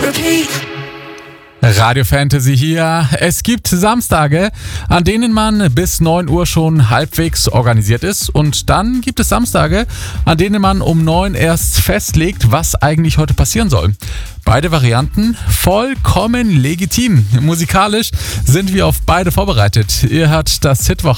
Radio Fantasy hier. Es gibt Samstage, an denen man bis 9 Uhr schon halbwegs organisiert ist. Und dann gibt es Samstage, an denen man um 9 erst festlegt, was eigentlich heute passieren soll. Beide Varianten vollkommen legitim. Musikalisch sind wir auf beide vorbereitet. Ihr hört das Hitwoch